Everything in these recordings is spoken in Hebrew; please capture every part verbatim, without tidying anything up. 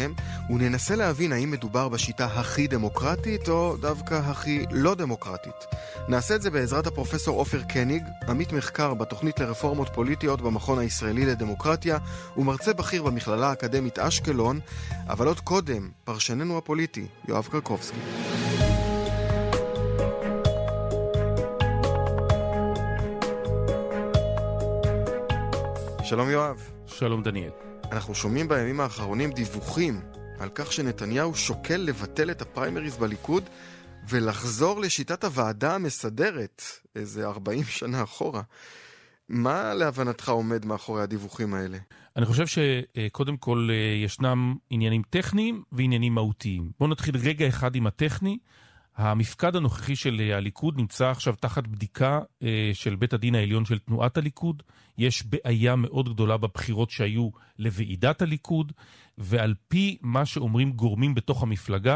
שלהם, וננסה להבין האם מדובר בשיטה הכי דמוקרטית או דווקא הכי לא דמוקרטית. נעשה את זה בעזרת הפרופסור עופר קניג, עמית מחקר בתוכנית לרפורמות פוליטיות במכון הישראלי לדמוקרטיה, ומרצה בכיר במכללה האקדמית אשקלון, אבל עוד קודם, פרשננו הפוליטי, יואב קרקובסקי. שלום יואב. שלום דניאל. אנחנו שומעים בימים האחרונים דיווחים על כך שנתניהו שוקל לבטל את הפריימריז בליכוד ולחזור לשיטת הוועדה המסדרת איזה ארבעים שנה אחורה. מה להבנתך עומד מאחורי הדיווחים האלה? אני חושב שקודם כל ישנם עניינים טכניים ועניינים מהותיים. בואו נתחיל רגע אחד עם הטכני. המפקד הנוכחי של הליכוד נמצא עכשיו תחת בדיקה של בית הדין העליון של תנועת הליכוד. יש בעיה מאוד גדולה בבחירות שהיו לוועידת הליכוד, ועל פי מה שאומרים גורמים בתוך המפלגה,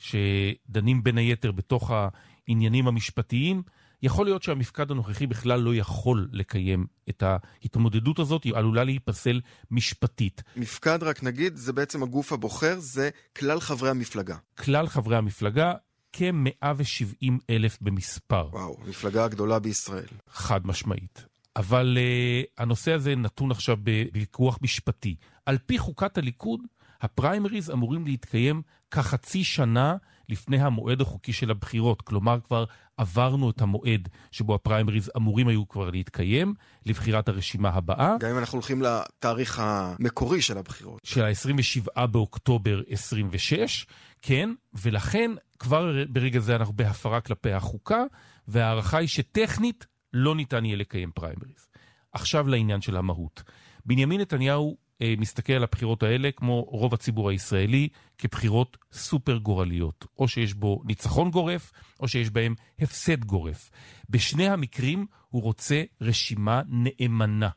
שדנים בין היתר בתוך העניינים המשפטיים, יכול להיות שהמפקד הנוכחי בכלל לא יכול לקיים את ההתמודדות הזאת, היא עלולה להיפסל משפטית. מפקד, רק נגיד, זה בעצם הגוף הבוחר, זה כלל חברי המפלגה. כלל חברי המפלגה, כ-מאה ושבעים אלף במספר. וואו, מפלגה הגדולה בישראל. חד משמעית. אבל uh, הנושא הזה נתון עכשיו בוויכוח משפטי. על פי חוקת הליכוד, הפריימריז אמורים להתקיים כחצי שנה לפני המועד החוקי של הבחירות. כלומר, כבר עברנו את המועד שבו הפריימריז אמורים היו כבר להתקיים לבחירת הרשימה הבאה. גם אם אנחנו הולכים לתאריך המקורי של הבחירות. של ה-עשרים ושבעה באוקטובר עשרים ושש, כן, ולכן כבר ברגע זה אנחנו בהפרה כלפי החוקה, והערכה היא שטכנית לא ניתן יהיה לקיים פריימריז. עכשיו לעניין של המהות. בנימין נתניהו אה, מסתכל על הבחירות האלה, כמו רוב הציבור הישראלי, כבחירות סופר גורליות. או שיש בו ניצחון גורף, או שיש בהם הפסד גורף. בשני המקרים הוא רוצה רשימה נאמנה,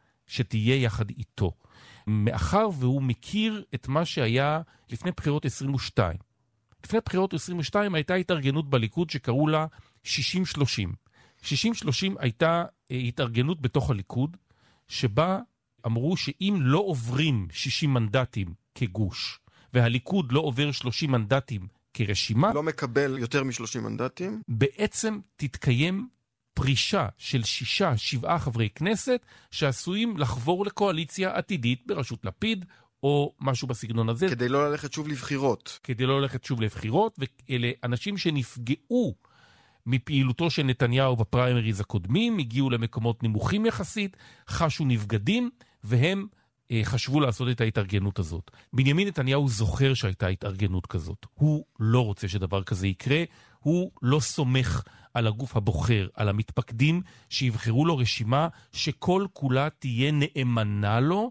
שתהיה יחד איתו. מאחר והוא מכיר את מה שהיה לפני בחירות עשרים ושתיים. לפני בחירות עשרים ושתיים הייתה התארגנות בליכוד שקראו לה שישים שלושים. שישים שלושים הייתה התארגנות בתוך הליכוד, שבה אמרו שאם לא עוברים שישים מנדטים כגוש, והליכוד לא עובר שלושים מנדטים כרשימה, לא מקבל יותר מ-שלושים מנדטים, בעצם תתקיים פרישה של שישה, שבעה חברי כנסת, שעשויים לחבור לקואליציה עתידית בראשות לפיד, או משהו בסגנון הזה. כדי לא ללכת שוב לבחירות. כדי לא ללכת שוב לבחירות, ואלה אנשים שנפגעו מפעילותו של נתניהו בפריימריז הקודמים, הגיעו למקומות נמוכים יחסית, חשו נבגדים, והם אה, חשבו לעשות את ההתארגנות הזאת. בנימין נתניהו זוכר שהייתה התארגנות כזאת. הוא לא רוצה שדבר כזה יקרה, הוא לא סומך על הגוף הבוחר, על המתפקדים, שיבחרו לו רשימה שכל כולה תהיה נאמנה לו,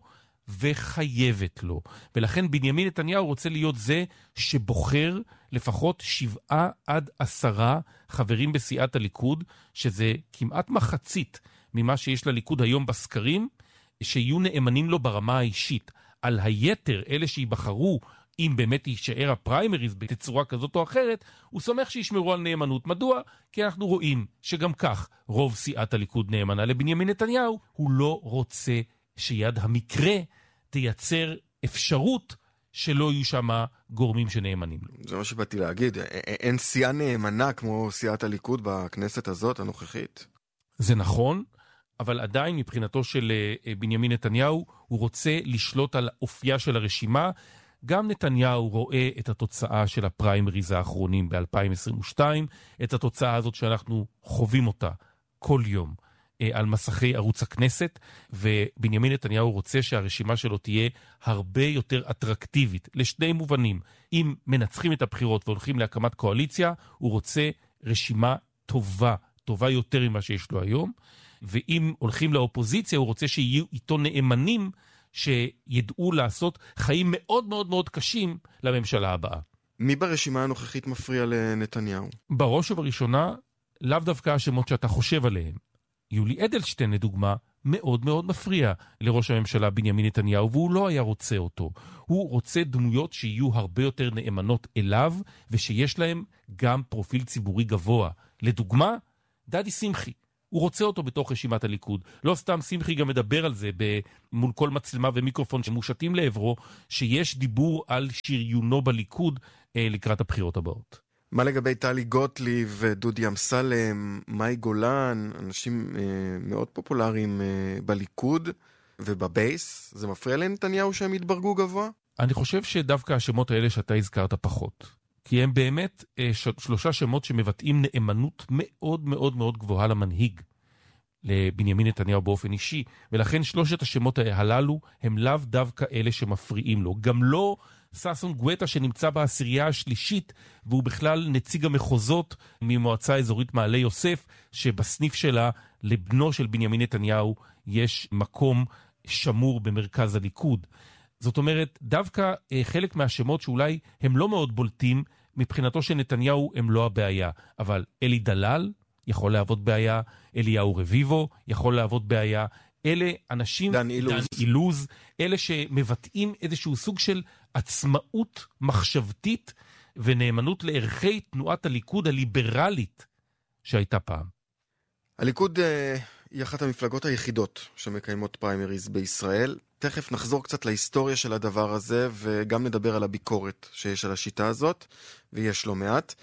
וחייבת לו. ולכן בנימין נתניהו רוצה להיות זה שבוחר לפחות שבעה עד עשרה חברים בסיעת הליכוד, שזה כמעט מחצית ממה שיש לליכוד היום בסקרים, שיהיו נאמנים לו ברמה האישית. על היתר, אלה שיבחרו, אם באמת יישאר הפריימריז בתצורה כזאת או אחרת, הוא סומך שישמרו על נאמנות. מדוע? כי אנחנו רואים שגם כך רוב סיעת הליכוד נאמנה לבנימין נתניהו, הוא לא רוצה שיד המקרה תייצר אפשרות שלא יהיו שם גורמים שנאמנים לו. זה מה שבאתי להגיד. אין סיעה נאמנה כמו סיעת הליכוד בכנסת הזאת הנוכחית. זה נכון, אבל עדיין מבחינתו של בנימין נתניהו, הוא רוצה לשלוט על אופייה של הרשימה. גם נתניהו רואה את התוצאה של הפריימריז האחרונים ב-אלפיים עשרים ושתיים, את התוצאה הזאת שאנחנו חווים אותה כל יום על מסכי ערוץ הכנסת, ובנימין נתניהו רוצה שהרשימה שלו תהיה הרבה יותר אטרקטיבית, לשני מובנים. אם מנצחים את הבחירות והולכים להקמת קואליציה, הוא רוצה רשימה טובה, טובה יותר ממה שיש לו היום, ואם הולכים לאופוזיציה, הוא רוצה שיהיו איתו נאמנים, שידעו לעשות חיים מאוד מאוד מאוד קשים לממשלה הבאה. מי ברשימה הנוכחית מפריע לנתניהו? בראש ובראשונה, לאו דווקא השמות שאתה חושב עליהם. יולי אדלשטיין, לדוגמה, מאוד מאוד מפריע לראש הממשלה בנימין נתניהו, והוא לא היה רוצה אותו. הוא רוצה דמויות שיהיו הרבה יותר נאמנות אליו, ושיש להם גם פרופיל ציבורי גבוה. לדוגמה, דדי שמחי. הוא רוצה אותו בתוך רשימת הליכוד. לא סתם שמחי גם מדבר על זה מול כל מצלמה ומיקרופון שמושתים לעברו, שיש דיבור על שריונו בליכוד אה, לקראת הבחירות הבאות. מה לגבי טלי גוטליב, דודי אמסלם, מאי גולן, אנשים אה, מאוד פופולריים אה, בליכוד ובבייס? זה מפריע לנתניהו שהם יתברגו גבוה? אני חושב שדווקא השמות האלה שאתה הזכרת פחות. כי הם באמת אה, שלושה שמות שמבטאים נאמנות מאוד מאוד מאוד גבוהה למנהיג, לבנימין נתניהו באופן אישי, ולכן שלושת השמות הללו הם לאו דווקא אלה שמפריעים לו. גם לא ססון גואטה שנמצא בעשירייה השלישית, והוא בכלל נציג המחוזות ממועצה אזורית מעלה יוסף, שבסניף שלה לבנו של בנימין נתניהו יש מקום שמור במרכז הליכוד. זאת אומרת, דווקא אה, חלק מהשמות שאולי הם לא מאוד בולטים, מבחינתו של נתניהו הם לא הבעיה. אבל אלי דלל יכול לעבוד בעיה, אליהו רביבו יכול לעבוד בעיה, אלה אנשים, דן אילוז. דן אילוז, אלה שמבטאים איזשהו סוג של עצמאות מחשבתית ונאמנות לערכי תנועת הליכוד הליברלית שהייתה פעם. הליכוד אה, היא אחת המפלגות היחידות שמקיימות פריימריז בישראל. תכף נחזור קצת להיסטוריה של הדבר הזה, וגם נדבר על הביקורת שיש על השיטה הזאת, ויש לא מעט.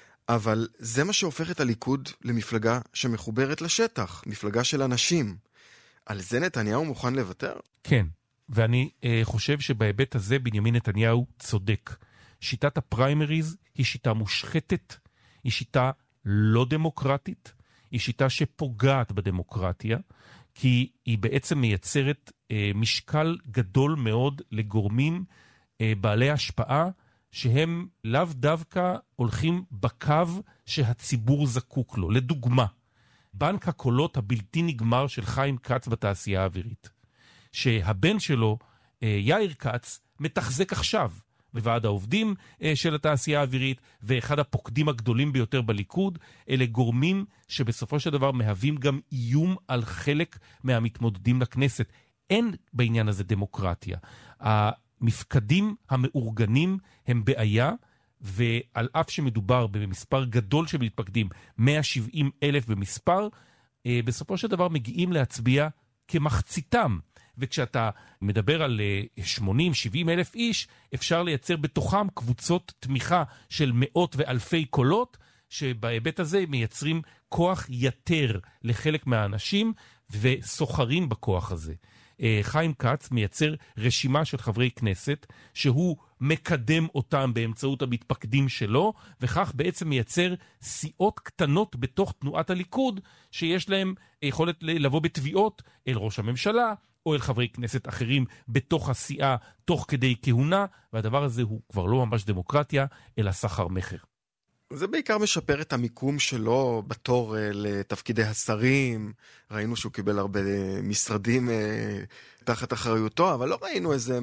אבל זה מה שהופך את הליכוד למפלגה שמחוברת לשטח, מפלגה של אנשים. על זה נתניהו מוכן לוותר? כן, ואני אה, חושב שבהיבט הזה בנימין נתניהו צודק. שיטת הפריימריז היא שיטה מושחתת, היא שיטה לא דמוקרטית, היא שיטה שפוגעת בדמוקרטיה, כי היא בעצם מייצרת אה, משקל גדול מאוד לגורמים אה, בעלי השפעה, שהם לאו דווקא הולכים בקו שהציבור זקוק לו. לדוגמה, בנק הקולות הבלתי נגמר של חיים כץ בתעשייה האווירית, שהבן שלו, יאיר כץ, מתחזק עכשיו בוועד העובדים של התעשייה האווירית, ואחד הפוקדים הגדולים ביותר בליכוד. אלה גורמים שבסופו של דבר מהווים גם איום על חלק מהמתמודדים לכנסת. אין בעניין הזה דמוקרטיה. המפקדים המאורגנים הם בעיה, ועל אף שמדובר במספר גדול של מתפקדים, מאה שבעים אלף במספר, בסופו של דבר מגיעים להצביע כמחציתם. וכשאתה מדבר על שמונים שבעים אלף איש, אפשר לייצר בתוכם קבוצות תמיכה של מאות ואלפי קולות, שבהיבט הזה מייצרים כוח יתר לחלק מהאנשים, וסוחרים בכוח הזה. חיים כץ מייצר רשימה של חברי כנסת, שהוא מקדם אותם באמצעות המתפקדים שלו, וכך בעצם מייצר סיעות קטנות בתוך תנועת הליכוד, שיש להם יכולת לבוא בתביעות אל ראש הממשלה, או אל חברי כנסת אחרים בתוך הסיעה, תוך כדי כהונה, והדבר הזה הוא כבר לא ממש דמוקרטיה, אלא סחר מחר. זה בעיקר משפר את המיקום שלו בתור לתפקידי השרים. ראינו שהוא קיבל הרבה משרדים תחת אחריותו, אבל לא ראינו איזה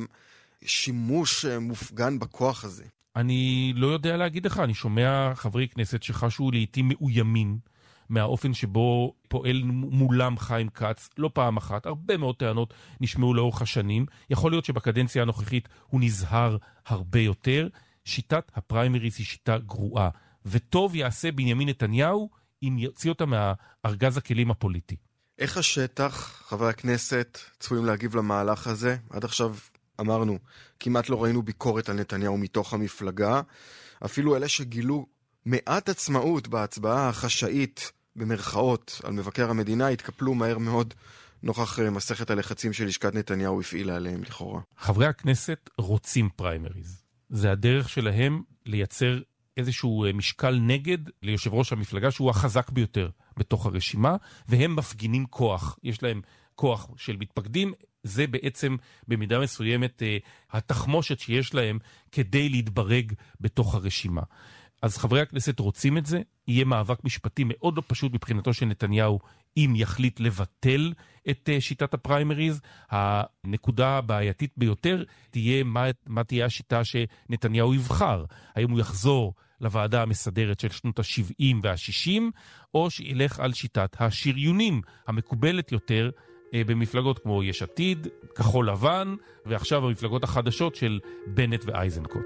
שימוש מופגן בכוח הזה. אני לא יודע להגיד לך, אני שומע חברי כנסת שחשו לעתים מאוימים מהאופן שבו פועל מולם חיים כץ, לא פעם אחת, הרבה מאוד טענות נשמעו לאורך השנים. יכול להיות שבקדנציה הנוכחית הוא נזהר הרבה יותר. שיטת הפריימריז היא שיטה גרועה, וטוב יעשה בנימין נתניהו אם יוציא אותה מהארגז הכלים הפוליטי. איך השטח, חברי הכנסת, צפויים להגיב למהלך הזה? עד עכשיו אמרנו, כמעט לא ראינו ביקורת על נתניהו מתוך המפלגה. אפילו אלה שגילו מעט עצמאות בהצבעה החשאית במרכאות על מבקר המדינה, התקפלו מהר מאוד נוכח מסכת הלחצים של לשכת נתניהו הפעילה עליהם לכאורה. חברי הכנסת רוצים פריימריז. זה הדרך שלהם לייצר איזשהו משקל נגד ליושב ראש המפלגה, שהוא החזק ביותר בתוך הרשימה, והם מפגינים כוח. יש להם כוח של מתפקדים, זה בעצם במידה מסוימת התחמושת שיש להם כדי להתברג בתוך הרשימה. אז חברי הכנסת רוצים את זה, יהיה מאבק משפטי מאוד לא פשוט מבחינתו של נתניהו, אם יחליט לבטל את שיטת הפריימריז. הנקודה הבעייתית ביותר תהיה מה, מה תהיה השיטה שנתניהו יבחר. האם הוא יחזור לוועדה המסדרת של שנות ה-שבעים וה-שישים, או שילך על שיטת השריונים המקובלת יותר במפלגות כמו יש עתיד, כחול לבן, ועכשיו המפלגות החדשות של בנט ואייזנקוט.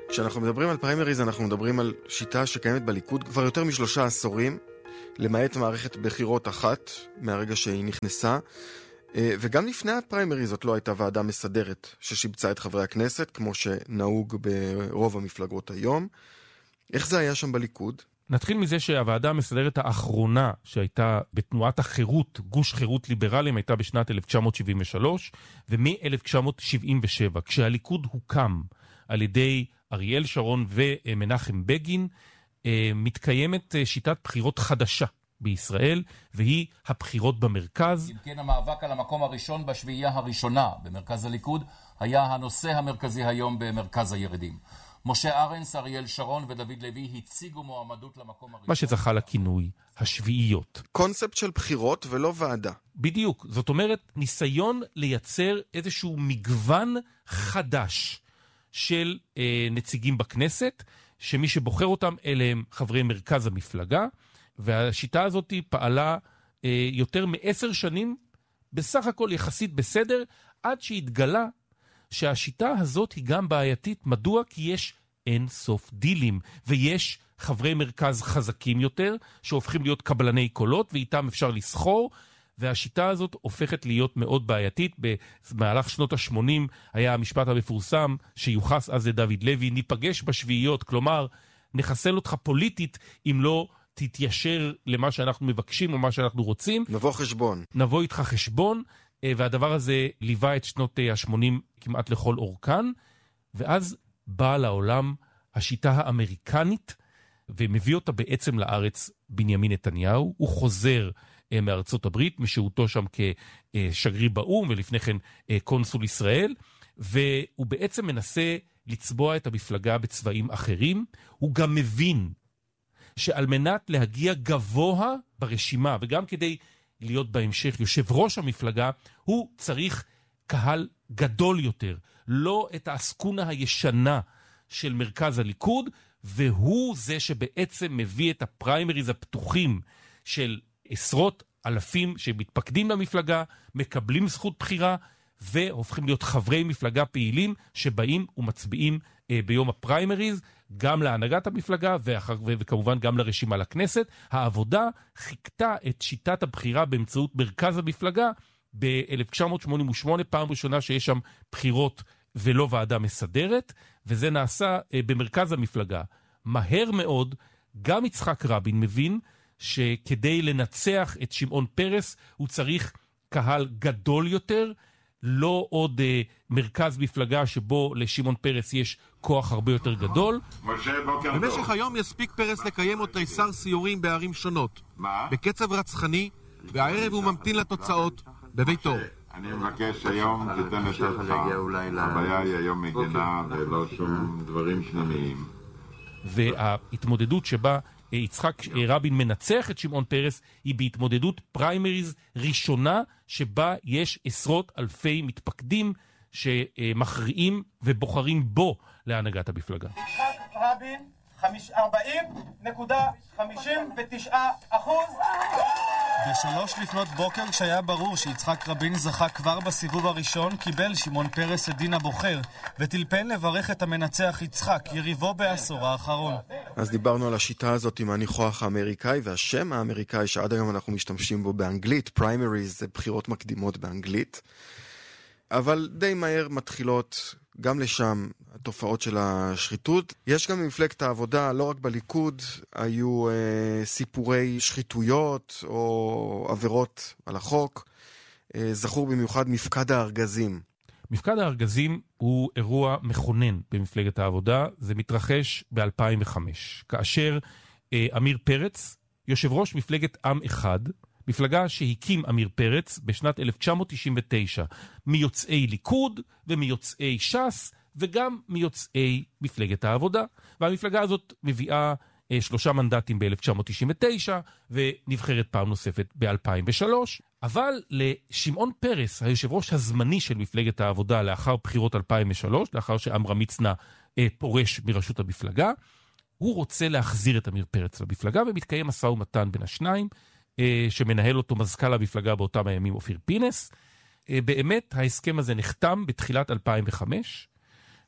כשאנחנו מדברים על פריימריז, אנחנו מדברים על שיטה שקיימת בליכוד כבר יותר משלושה עשורים, למעט מערכת בחירות אחת מהרגע שהיא נכנסה, וגם לפני הפריימריז זאת לא הייתה ועדה מסדרת ששיבצה את חברי הכנסת, כמו שנהוג ברוב המפלגות היום. איך זה היה שם בליכוד? נתחיל מזה שהוועדה המסדרת האחרונה שהייתה בתנועת החירות, גוש חירות ליברלים, הייתה בשנת אלף תשע מאות שבעים ושלוש, ומ-אלף תשע מאות שבעים ושבע, כשהליכוד הוקם על ידי אריאל שרון ומנחם בגין, מתקיימת שיטת בחירות חדשה בישראל, והיא הבחירות במרכז. אם כן, המאבק על המקום הראשון בשביעייה הראשונה במרכז הליכוד היה הנושא המרכזי היום במרכז הירידים. משה ארנס, אריאל שרון ודוד לוי הציגו מועמדות למקום הראשון. מה שזכה לכינוי השביעיות. קונספט של בחירות ולא ועדה. בדיוק. זאת אומרת, ניסיון לייצר איזשהו מגוון חדש של אה, נציגים בכנסת, שמי שבוחר אותם אלה הם חברי מרכז המפלגה, והשיטה הזאת פעלה אה, יותר מעשר שנים, בסך הכל יחסית בסדר, עד שהתגלה שהשיטה הזאת היא גם בעייתית. מדוע? כי יש אין סוף דילים, ויש חברי מרכז חזקים יותר, שהופכים להיות קבלני קולות, ואיתם אפשר לסחור, והשיטה הזאת הופכת להיות מאוד בעייתית. במהלך שנות ה-שמונים היה המשפט המפורסם שיוחס אז לדוד לוי, ניפגש בשביעיות, כלומר, נחסל אותך פוליטית אם לא תתיישר למה שאנחנו מבקשים או מה שאנחנו רוצים. נבוא חשבון. נבוא איתך חשבון, והדבר הזה ליווה את שנות ה-שמונים כמעט לכל אורכן, ואז באה לעולם השיטה האמריקנית, ומביא אותה בעצם לארץ בנימין נתניהו. הוא חוזר מארצות הברית, משהותו שם כשגריר באום, ולפני כן קונסול ישראל, והוא בעצם מנסה לצבוע את המפלגה בצבעים אחרים. הוא גם מבין שעל מנת להגיע גבוה ברשימה, וגם כדי להיות בהמשך יושב ראש המפלגה, הוא צריך קהל גדול יותר, לא את האסקונה הישנה של מרכז הליכוד, והוא זה שבעצם מביא את הפריימריז הפתוחים של עשרות אלפים שמתפקדים למפלגה, מקבלים זכות בחירה, והופכים להיות חברי מפלגה פעילים שבאים ומצביעים אה, ביום הפריימריז, גם להנהגת המפלגה ואחר, וכמובן גם לרשימה לכנסת. העבודה חיכתה את שיטת הבחירה באמצעות מרכז המפלגה ב-אלף תשע מאות שמונים ושמונה, פעם ראשונה שיש שם בחירות ולא ועדה מסדרת, וזה נעשה אה, במרכז המפלגה. מהר מאוד, גם יצחק רבין מבין שכדי לנצח את שמעון פרס הוא צריך קהל גדול יותר, לא עוד אה, מרכז מפלגה שבו לשמעון פרס יש כוח הרבה יותר גדול. במשך היום יספיק פרס לקיים עוד תיסר סיורים בערים שונות. מה? בקצב רצחני, והערב הוא ממתין לתוצאות בביתו. אני מבקש היום תתן את שלך. הבעיה היא היום מגנה ולא שום דברים שניים. וההתמודדות שבה יצחק רבין מנצח את שמעון פרס היא בהתמודדות פריימריז ראשונה שבה יש עשרות אלפי מתפקדים שמכריעים ובוחרים בו להנהגת המפלגה. יצחק רבין ארבעים נקודה חמישים ותשע אחוז. בשלוש לפנות בוקר, כשהיה ברור שיצחק רבין זכה כבר בסיבוב הראשון, קיבל שמעון פרס את דין הבוחר וטלפן לברך את המנצח יצחק, יריבו בעשור האחרון. אז דיברנו על השיטה הזאת עם הניחוח האמריקאי, והשם האמריקאי שעד היום אנחנו משתמשים בו באנגלית, פריימריז, זה בחירות מקדימות באנגלית. אבל די מהר מתחילות גם לשם התופעות של השחיתות. יש גם במפלגת העבודה, לא רק בליכוד, היו אה, סיפורי שחיתויות או עבירות על החוק. אה, זכור במיוחד מפקד הארגזים. מפקד הארגזים הוא אירוע מכונן במפלגת העבודה. זה מתרחש ב-אלפיים וחמש, כאשר אה, אמיר פרץ, יושב ראש מפלגת עם אחד, מפלגה שהקים אמיר פרץ בשנת אלף תשע מאות תשעים ותשע, מיוצאי ליכוד ומיוצאי ש"ס וגם מיוצאי מפלגת העבודה. והמפלגה הזאת מביאה אה, שלושה מנדטים ב-אלף תשע מאות תשעים ותשע ונבחרת פעם נוספת ב-אלפיים ושלוש. אבל לשמעון פרס, היושב ראש הזמני של מפלגת העבודה לאחר בחירות אלפיים ושלוש, לאחר שעמרם מצנע אה, פורש מראשות המפלגה, הוא רוצה להחזיר את אמיר פרץ למפלגה, ומתקיים משא ומתן בין השניים, שמנהל אותו מזכ"ל המפלגה באותם הימים אופיר פינס. באמת ההסכם הזה נחתם בתחילת אלפיים וחמש,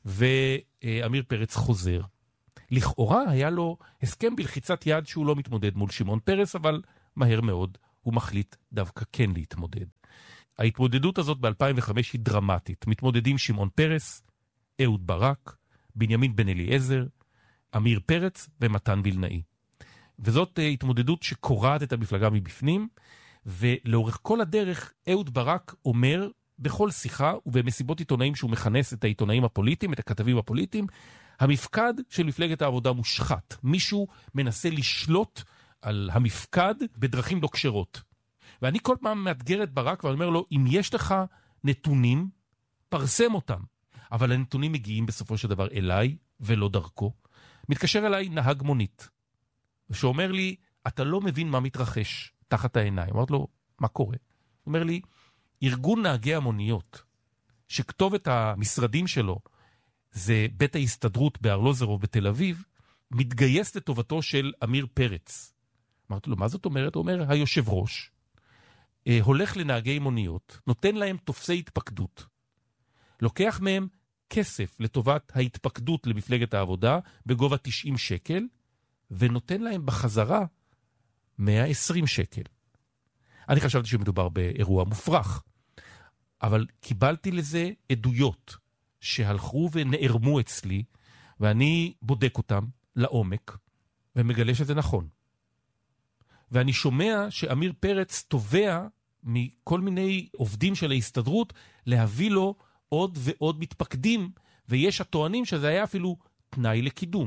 ואמיר פרץ חוזר. לכאורה היה לו הסכם בלחיצת יד שהוא לא מתמודד מול שמעון פרס, אבל מהר מאוד הוא מחליט דווקא כן להתמודד. ההתמודדות הזאת ב-אלפיים וחמש היא דרמטית. מתמודדים שמעון פרס, אהוד ברק, בנימין בן אליעזר, אמיר פרץ ומתן וילנאי. וזאת התמודדות שקורעת את המפלגה מבפנים, ולאורך כל הדרך אהוד ברק אומר בכל שיחה ובמסיבות עיתונאים שהוא מכנס את העיתונאים הפוליטיים, את הכתבים הפוליטיים, המפקד של מפלגת העבודה מושחת. מישהו מנסה לשלוט על המפקד בדרכים לא כשרות. ואני כל פעם מאתגר את ברק ואני אומר לו, אם יש לך נתונים, פרסם אותם. אבל הנתונים מגיעים בסופו של דבר אליי ולא דרכו. מתקשר אליי נהג מונית, שאומר לי, אתה לא מבין מה מתרחש תחת העיניים. אמרתי לו, מה קורה? הוא אומר לי, ארגון נהגי המוניות, שכתובת המשרדים שלו זה בית ההסתדרות בארלוזרוב בתל אביב, מתגייס לטובתו של אמיר פרץ. אמרתי לו, מה זאת אומרת? הוא אומר, היושב ראש, אה, הולך לנהגי מוניות, נותן להם תופסי התפקדות, לוקח מהם כסף לטובת ההתפקדות למפלגת העבודה בגובה תשעים שקל, ונותן להם בחזרה מאה ועשרים שקל. אני חשבתי שמדובר באירוע מופרך, אבל קיבלתי לזה עדויות שהלכו ונערמו אצלי, ואני בודק אותם לעומק, ומגלה שזה נכון. ואני שומע שאמיר פרץ תובע מכל מיני עובדים של ההסתדרות להביא לו עוד ועוד מתפקדים, ויש הטוענים שזה היה אפילו תנאי לקידום.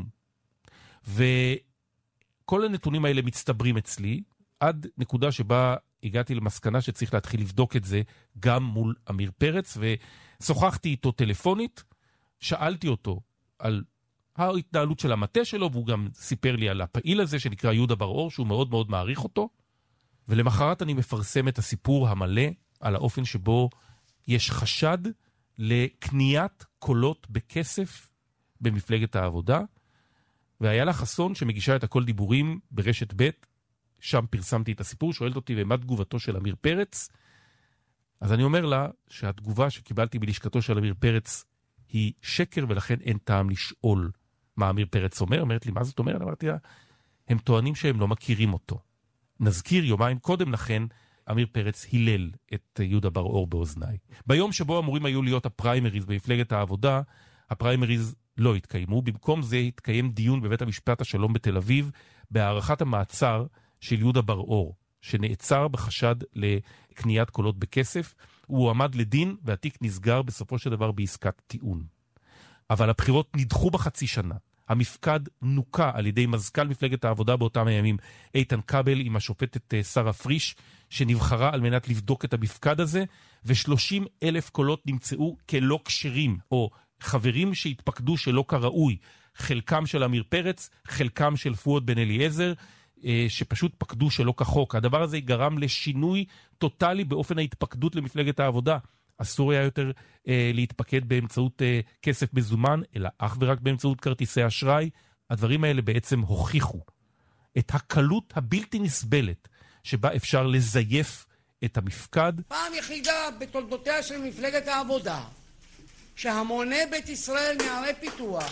וכל הנתונים האלה מצטברים אצלי, עד נקודה שבה הגעתי למסקנה שצריך להתחיל לבדוק את זה גם מול אמיר פרץ, ושוחחתי איתו טלפונית, שאלתי אותו על ההתנהלות של המטה שלו, והוא גם סיפר לי על הפעיל הזה שנקרא יהודה בר-אור, שהוא מאוד מאוד מעריך אותו, ולמחרת אני מפרסם את הסיפור המלא על האופן שבו יש חשד לקניית קולות בכסף במפלגת העבודה, והיה לה חסון שמגישה את הכל דיבורים ברשת ב', שם פרסמתי את הסיפור, שואלת אותי ומה תגובתו של אמיר פרץ, אז אני אומר לה שהתגובה שקיבלתי בלשכתו של אמיר פרץ היא שקר, ולכן אין טעם לשאול מה אמיר פרץ אומר. אומרת לי, מה זאת אומרת? אמרתי לה, הם טוענים שהם לא מכירים אותו. נזכיר, יומיים קודם לכן, אמיר פרץ הילל את יהודה בר-אור באוזניי. ביום שבו אמורים היו להיות הפריימריז במפלגת העבודה, הפריימריז לא התקיימו. במקום זה התקיים דיון בבית המשפט השלום בתל אביב, בהארכת המעצר של יהודה בר-אור, שנעצר בחשד לקניית קולות בכסף. הוא עמד לדין, והתיק נסגר בסופו של דבר בעסקת טיעון. אבל הבחירות נדחו בחצי שנה. המפקד נוקה על ידי מזכ"ל מפלגת העבודה באותם הימים, איתן קבל, עם השופטת שרה פריש, שנבחרה על מנת לבדוק את המפקד הזה, ו-שלושים אלף קולות נמצאו כלא כשרים, או חברים שהתפקדו שלא כראוי, חלקם של אמיר פרץ, חלקם של פואד בן אליעזר, שפשוט פקדו שלא כחוק. הדבר הזה גרם לשינוי טוטלי באופן ההתפקדות למפלגת העבודה. אסור היה יותר אה, להתפקד באמצעות אה, כסף מזומן, אלא אך ורק באמצעות כרטיסי אשראי. הדברים האלה בעצם הוכיחו את הקלות הבלתי נסבלת שבה אפשר לזייף את המפקד. פעם יחידה בתולדותיה של מפלגת העבודה, שהמוני בית ישראל מערי פיתוח,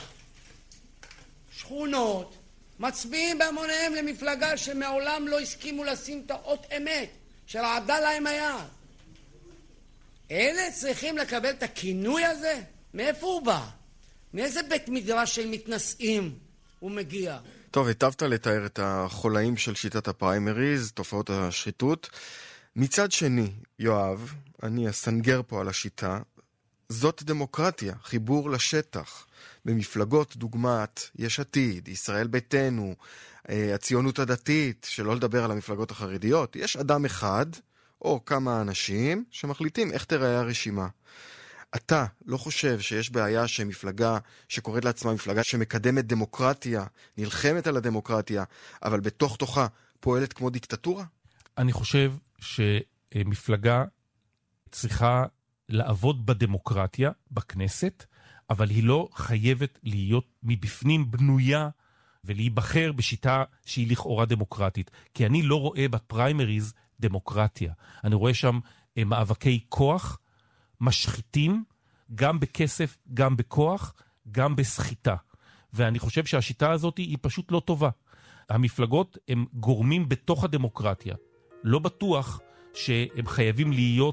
שכונות, מצביעים בהמוניהם למפלגה שמעולם לא הסכימו לשים את האות אמת, שרעדה להם היד. אלה צריכים לקבל את הכינוי הזה? מאיפה הוא בא? מאיזה בית מדרש של מתנשאים הוא מגיע? טוב, היטבת לתאר את החולאים של שיטת הפריימריז, תופעות השחיתות. מצד שני, יואב, אני אסנגר פה על השיטה, זאת דמוקרטיה, חיבור לשטח. במפלגות דוגמת יש עתיד, ישראל ביתנו, הציונות הדתית, שלא לדבר על המפלגות החרדיות, יש אדם אחד או כמה אנשים שמחליטים איך תראה הרשימה. אתה לא חושב שיש בעיה שמפלגה שקוראת לעצמה מפלגה שמקדמת דמוקרטיה, נלחמת על הדמוקרטיה, אבל בתוך תוכה פועלת כמו דיקטטורה? אני חושב שמפלגה צריכה לעבוד בדמוקרטיה, בכנסת, אבל היא לא חייבת להיות מבפנים בנויה ולהיבחר בשיטה שהיא לכאורה דמוקרטית. כי אני לא רואה בפריימריז דמוקרטיה. אני רואה שם מאבקי כוח, משחיתים, גם בכסף, גם בכוח, גם בסחיטה. ואני חושב שהשיטה הזאת היא פשוט לא טובה. המפלגות הם גורמים בתוך הדמוקרטיה. לא בטוח שהם חייבים להיות